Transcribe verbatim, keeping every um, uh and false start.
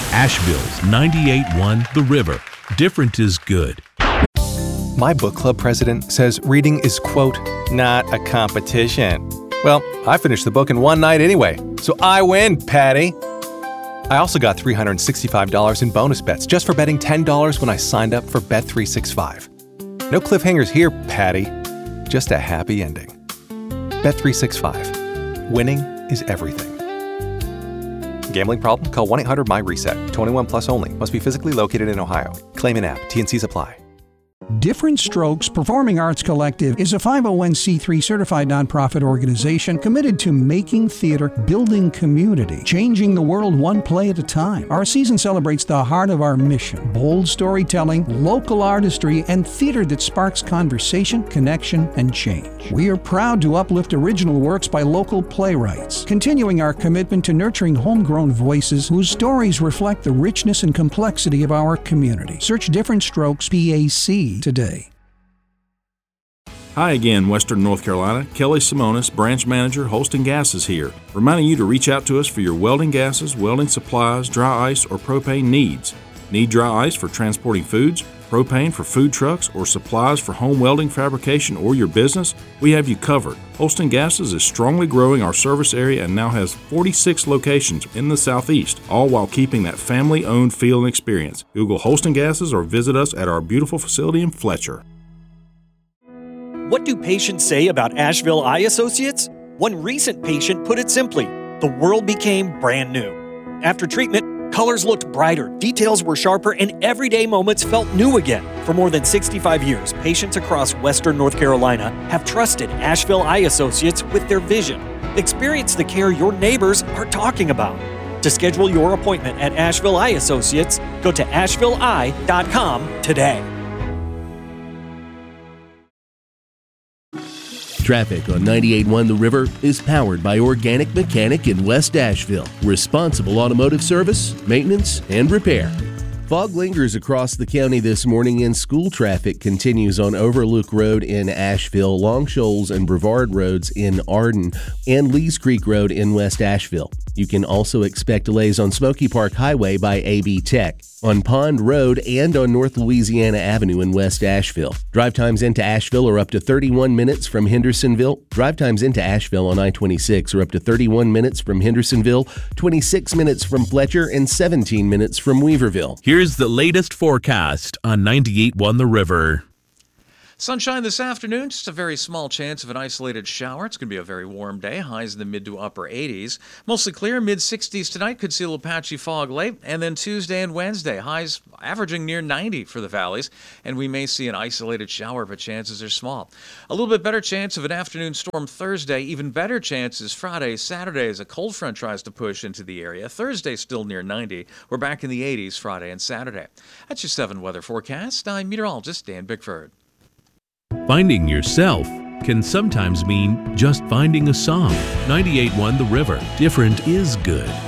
Asheville's ninety-eight point one The River. Different is good. My book club president says reading is, quote, not a competition. Well, I finished the book in one night anyway, so I win, Patty. I also got three hundred sixty-five dollars in bonus bets just for betting ten dollars when I signed up for Bet three sixty-five. No cliffhangers here, Patty. Just a happy ending. Bet three sixty-five. Winning is everything. Gambling problem? Call one eight hundred M Y reset. twenty-one plus only. Must be physically located in Ohio. Claim in app. T N Cs apply. Different Strokes Performing Arts Collective is a five oh one c three certified nonprofit organization committed to making theater, building community, changing the world one play at a time. Our season celebrates the heart of our mission: bold storytelling, local artistry, and theater that sparks conversation, connection, and change. We are proud to uplift original works by local playwrights, continuing our commitment to nurturing homegrown voices whose stories reflect the richness and complexity of our community. Search Different Strokes P A C today. Hi again, Western North Carolina. Kelly Simonis, Branch Manager, Holston Gases here, reminding you to reach out to us for your welding gases, welding supplies, dry ice, or propane needs. Need dry ice for transporting foods, propane for food trucks, or supplies for home welding fabrication or your business? We have you covered. Holston Gases is strongly growing our service area and now has forty-six locations in the Southeast, all while keeping that family-owned feel and experience. Google Holston Gases or visit us at our beautiful facility in Fletcher. What do patients say about Asheville Eye Associates? One recent patient put it simply: the world became brand new. After treatment, colors looked brighter, details were sharper, and everyday moments felt new again. For more than sixty-five years, patients across Western North Carolina have trusted Asheville Eye Associates with their vision. Experience the care your neighbors are talking about. To schedule your appointment at Asheville Eye Associates, go to asheville eye dot com today. Traffic on ninety-eight point one The River is powered by Organic Mechanic in West Asheville. Responsible automotive service, maintenance, and repair. Fog lingers across the county this morning, and school traffic continues on Overlook Road in Asheville, Long Shoals and Brevard Roads in Arden, and Lees Creek Road in West Asheville. You can also expect delays on Smoky Park Highway by A B Tech, on Pond Road, and on North Louisiana Avenue in West Asheville. Drive times into Asheville are up to thirty-one minutes from Hendersonville. Drive times into Asheville on I twenty-six are up to thirty-one minutes from Hendersonville, twenty-six minutes from Fletcher, and seventeen minutes from Weaverville. Here's the latest forecast on ninety-eight point one The River. Sunshine this afternoon, just a very small chance of an isolated shower. It's going to be a very warm day, highs in the mid to upper eighties. Mostly clear, mid sixties tonight. Could see a little patchy fog late. And then Tuesday and Wednesday, highs averaging near ninety for the valleys. And we may see an isolated shower, but chances are small. A little bit better chance of an afternoon storm Thursday. Even better chances Friday, Saturday as a cold front tries to push into the area. Thursday still near ninety. We're back in the eighties Friday and Saturday. That's your seven weather forecast. I'm meteorologist Dan Bickford. Finding yourself can sometimes mean just finding a song. ninety-eight point one The River. Different is good.